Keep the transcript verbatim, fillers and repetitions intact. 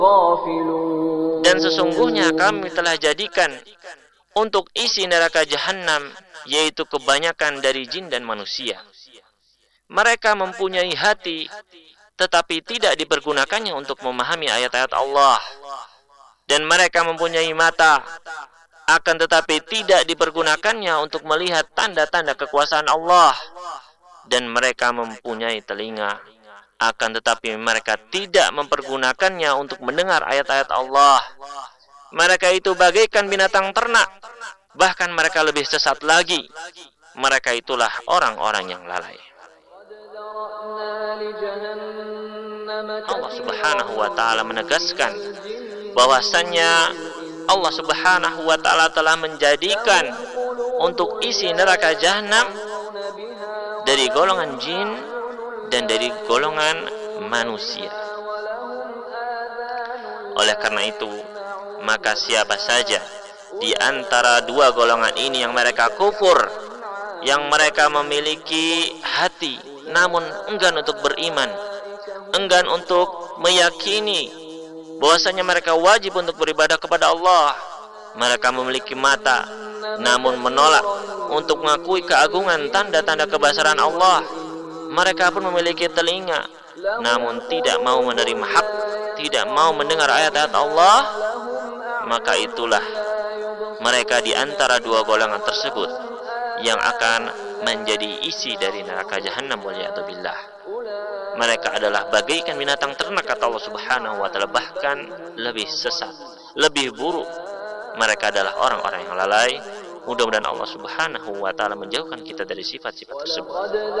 Dan sesungguhnya kami telah jadikan untuk isi neraka jahanam, yaitu kebanyakan dari jin dan manusia. Mereka mempunyai hati, tetapi tidak dipergunakannya untuk memahami ayat-ayat Allah. Dan mereka mempunyai mata, akan tetapi tidak dipergunakannya untuk melihat tanda-tanda kekuasaan Allah. Dan mereka mempunyai telinga, akan tetapi mereka tidak mempergunakannya untuk mendengar ayat-ayat Allah. Mereka itu bagaikan binatang ternak, bahkan mereka lebih sesat lagi. Mereka itulah orang-orang yang lalai. Allah Subhanahu wa taala menegaskan bahwasannya Allah Subhanahu wa taala telah menjadikan untuk isi neraka jahanam dari golongan jin dan dari golongan manusia. Oleh karena itu, maka siapa saja di antara dua golongan ini yang mereka kufur, yang mereka memiliki hati namun enggan untuk beriman, enggan untuk meyakini bahwasanya mereka wajib untuk beribadah kepada Allah, mereka memiliki mata namun menolak untuk mengakui keagungan tanda-tanda kebesaran Allah, mereka pun memiliki telinga namun tidak mau menerima hak, tidak mau mendengar ayat-ayat Allah, maka itulah mereka di antara dua golongan tersebut yang akan menjadi isi dari neraka jahanam, waliyadzubillah. Mereka adalah bagaikan binatang ternak, kata Allah Subhanahu wa taala, bahkan lebih sesat, lebih buruk. Mereka adalah orang-orang yang lalai. Mudah-mudahan Allah Subhanahu wa taala menjauhkan kita dari sifat-sifat tersebut.